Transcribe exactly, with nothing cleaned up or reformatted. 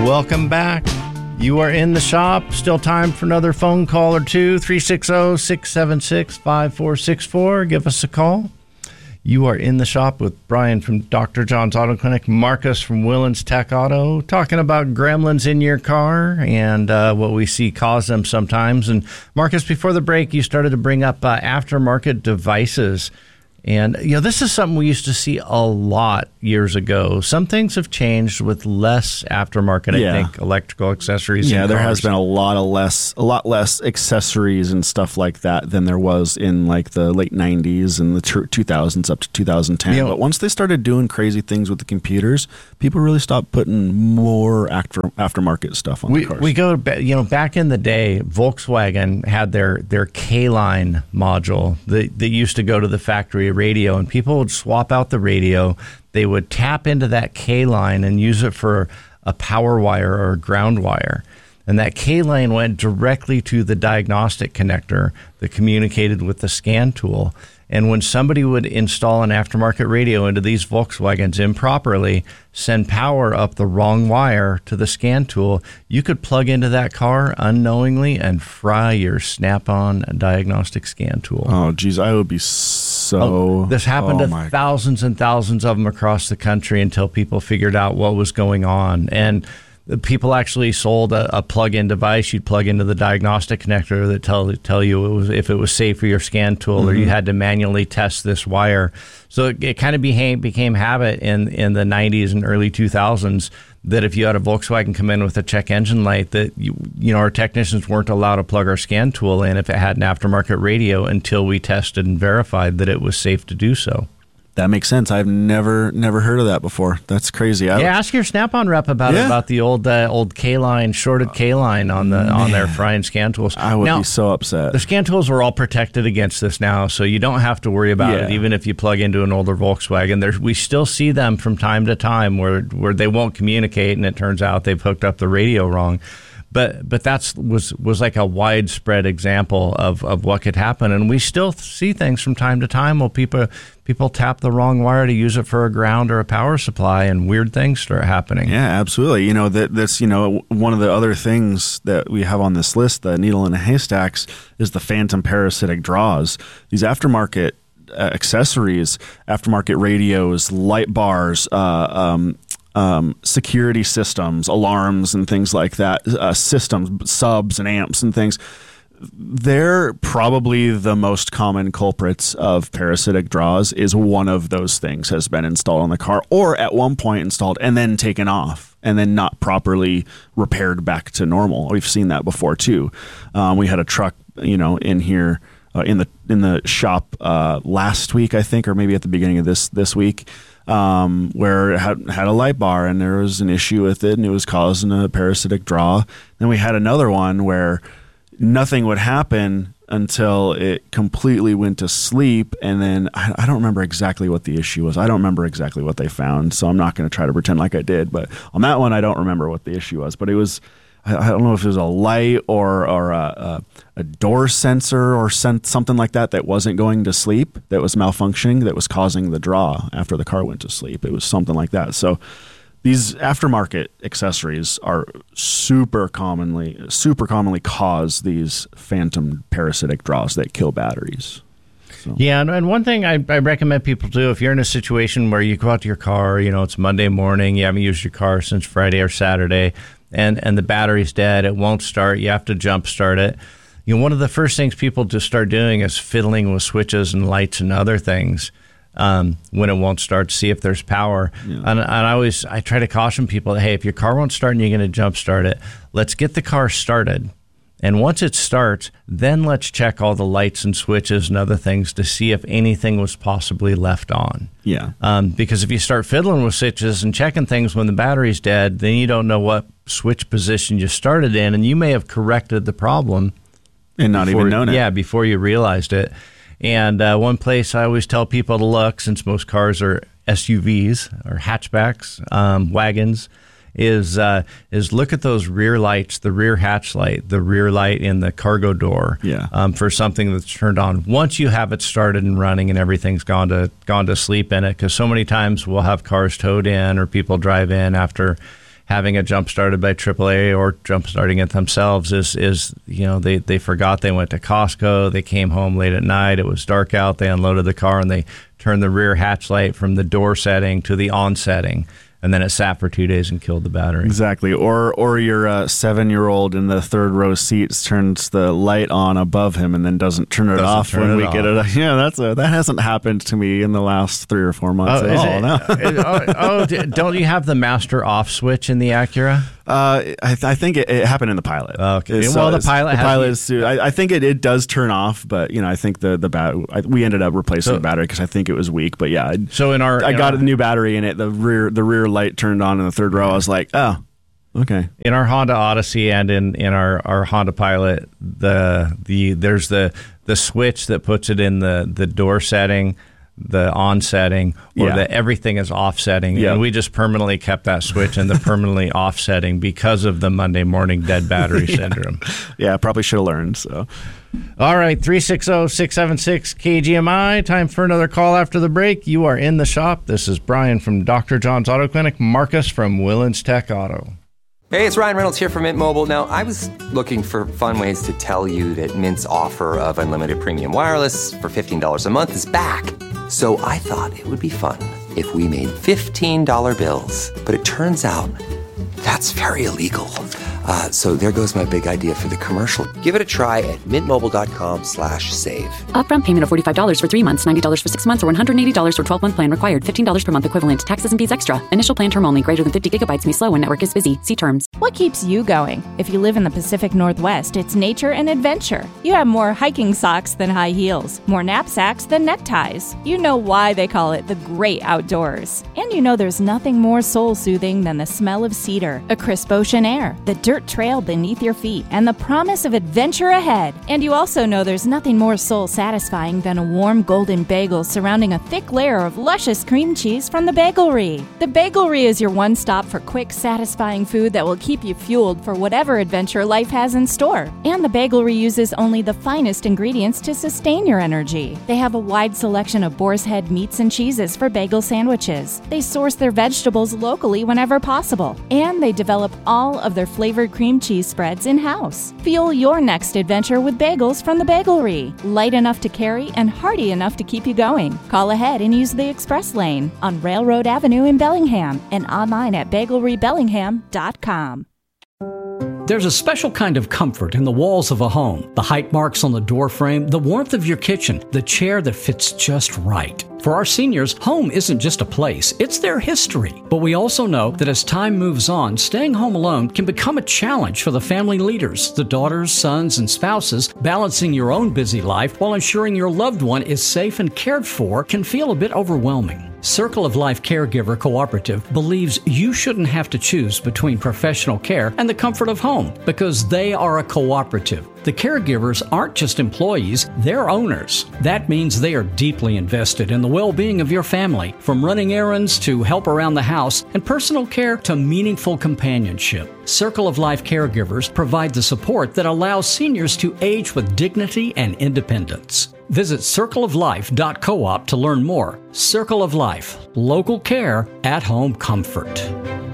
Welcome back. You are in the shop. Still time for another phone call or two. three six zero, six seven six, five four six four. Give us a call. You are in the shop with Brian from Doctor John's Auto Clinic, Marcus from Willens Tech Auto, talking about gremlins in your car and uh, what we see cause them sometimes. And Marcus, before the break, you started to bring up uh, aftermarket devices. And, you know, this is something we used to see a lot years ago. Some things have changed with less aftermarket, yeah. I think, electrical accessories. Yeah, in there cars. has been a lot of less, a lot less accessories and stuff like that than there was in like the late nineties and the two thousands up to two thousand ten. You know, but once they started doing crazy things with the computers, people really stopped putting more after aftermarket stuff on we, the cars. We go, you know, back in the day, Volkswagen had their their K-Line module that, that used to go to the factory radio, and people would swap out the radio. They would tap into that K-line and use it for a power wire or a ground wire. And that K-line went directly to the diagnostic connector that communicated with the scan tool. And when somebody would install an aftermarket radio into these Volkswagens improperly, send power up the wrong wire to the scan tool, you could plug into that car unknowingly and fry your Snap-on diagnostic scan tool. Oh, geez, I would be so... Oh, this happened oh to my. thousands and thousands of them across the country until people figured out what was going on. And people actually sold a, a plug-in device. You'd plug into the diagnostic connector that tell tell you it was, if it was safe for your scan tool, mm-hmm. or you had to manually test this wire. So it, it kind of became became habit in, in the nineties and early two thousands that if you had a Volkswagen come in with a check engine light, that you, you know our technicians weren't allowed to plug our scan tool in if it had an aftermarket radio until we tested and verified that it was safe to do so. That makes sense. I've never never heard of that before. That's crazy. I, yeah, ask your Snap-on rep about yeah. it, about the old uh, old K-line, shorted K-line on the Man. on their frying scan tools. I would now, be so upset. The scan tools are all protected against this now, so you don't have to worry about yeah. it. Even if you plug into an older Volkswagen, There's, we still see them from time to time where where they won't communicate, and it turns out they've hooked up the radio wrong. But but that's was was like a widespread example of, of what could happen, and we still see things from time to time where people people tap the wrong wire to use it for a ground or a power supply, and weird things start happening. Yeah, absolutely. You know that that's you know one of the other things that we have on this list, the needle in a haystacks, is the phantom parasitic draws. These aftermarket uh, accessories, aftermarket radios, light bars, uh, um, Um, security systems, alarms, and things like that, uh, systems, subs and amps and things. They're probably the most common culprits of parasitic draws. Is one of those things has been installed on the car, or at one point installed and then taken off and then not properly repaired back to normal. We've seen that before too. Um, we had a truck, you know, in here uh, in the in the shop uh, last week, I think, or maybe at the beginning of this this week. Um, where it had, had a light bar and there was an issue with it and it was causing a parasitic draw. Then we had another one where nothing would happen until it completely went to sleep. And then I, I don't remember exactly what the issue was. I don't remember exactly what they found. So I'm not going to try to pretend like I did. But on that one, I don't remember what the issue was. But it was, I, I don't know if it was a light or, or a, a, a door sensor or sen- something like that that wasn't going to sleep, that was malfunctioning, that was causing the draw after the car went to sleep. It was something like that. So these aftermarket accessories are super commonly, super commonly cause these phantom parasitic draws that kill batteries. So. Yeah, and, and one thing I, I recommend people do, if you're in a situation where you go out to your car, you know, it's Monday morning, you haven't used your car since Friday or Saturday, and, and the battery's dead, it won't start, you have to jump start it. You know, one of the first things people just start doing is fiddling with switches and lights and other things um, when it won't start to see if there's power. Yeah. And, and I always I try to caution people, hey, if your car won't start and you're going to jump start it, let's get the car started. And once it starts, then let's check all the lights and switches and other things to see if anything was possibly left on. Yeah. Um, because if you start fiddling with switches and checking things when the battery's dead, then you don't know what switch position you started in, and you may have corrected the problem. And not before, even known it. Yeah, before you realized it. And uh, one place I always tell people to look, since most cars are S U Vs or hatchbacks, um, wagons, is uh, is look at those rear lights, the rear hatch light, the rear light in the cargo door, yeah. um, for something that's turned on. Once you have it started and running and everything's gone to gone to sleep in it, because so many times we'll have cars towed in or people drive in after having it jump started by triple A or jump starting it themselves is, is you know, they, they forgot they went to Costco. They came home late at night. It was dark out. They unloaded the car and they turned the rear hatch light from the door setting to the on setting. And then it sat for two days and killed the battery. Exactly. Or or your uh, seven-year-old in the third row seats turns the light on above him and then doesn't turn it Doesn't off turn when it we off. get it. Yeah, that's a, that hasn't happened to me in the last three or four months Oh, at is all. it- No. oh, oh, d- don't you have the master off switch in the Acura? Uh, I, th- I think it, it happened in the Pilot. Okay. It's, Well, uh, the it's- Pilot the has- Pilot is. I, I think it, it does turn off, but you know, I think the the bat. I, we ended up replacing So- the battery because I think it was weak. But yeah, I, So in our I in got our, a new battery in it. The rear the rear light turned on in the third row. I was like, oh, okay. in our Honda Odyssey and in, in our, our Honda Pilot, the the there's the the switch that puts it in the, the door setting, the on setting, or Yeah. the everything is off setting. Yeah. And we just permanently kept that switch in the permanently off setting because of the Monday morning dead battery syndrome. Yeah, I probably should have learned. So All right, three six zero, six seven six, K G M I. Time for another call after the break. You are in the shop. This is Brian from Doctor John's Auto Clinic, Marcus from Willens Tech Auto. Hey, it's Ryan Reynolds here from Mint Mobile. Now, I was looking for fun ways to tell you that Mint's offer of unlimited premium wireless for fifteen dollars a month is back. So I thought it would be fun if we made fifteen dollar bills. But it turns out that's very illegal. Uh, so there goes my big idea for the commercial. Give it a try at mintmobile.com slash save. Upfront payment of forty-five dollars for three months, ninety dollars for six months, or one hundred eighty dollars for twelve-month plan required. fifteen dollars per month equivalent. Taxes and fees extra. Initial plan term only. Greater than fifty gigabytes may slow when network is busy. See terms. What keeps you going? If you live in the Pacific Northwest, it's nature and adventure. You have more hiking socks than high heels, more knapsacks than neckties. You know why they call it the great outdoors. And you know there's nothing more soul-soothing than the smell of cedar, a crisp ocean air, the dirt trail beneath your feet, and the promise of adventure ahead. And you also know there's nothing more soul-satisfying than a warm golden bagel surrounding a thick layer of luscious cream cheese from the Bagelry. The Bagelry is your one stop for quick, satisfying food that will keep you fueled for whatever adventure life has in store. And the Bagelry uses only the finest ingredients to sustain your energy. They have a wide selection of boar's head meats and cheeses for bagel sandwiches. They source their vegetables locally whenever possible. And they develop all of their flavored cream cheese spreads in-house. Fuel your next adventure with bagels from the Bagelry. Light enough to carry and hearty enough to keep you going. Call ahead and use the express lane on Railroad Avenue in Bellingham and online at bagelry bellingham dot com. There's a special kind of comfort in the walls of a home. The height marks on the door frame, the warmth of your kitchen, the chair that fits just right. For our seniors, home isn't just a place, it's their history. But we also know that as time moves on, staying home alone can become a challenge for the family leaders, the daughters, sons, and spouses. Balancing your own busy life while ensuring your loved one is safe and cared for can feel a bit overwhelming. Circle of Life Caregiver Cooperative believes you shouldn't have to choose between professional care and the comfort of home because they are a cooperative. The caregivers aren't just employees, they're owners. That means they are deeply invested in the well-being of your family, from running errands to help around the house and personal care to meaningful companionship. Circle of Life Caregivers provide the support that allows seniors to age with dignity and independence. Visit circle of life dot coop to learn more. Circle of Life, local care, at home comfort.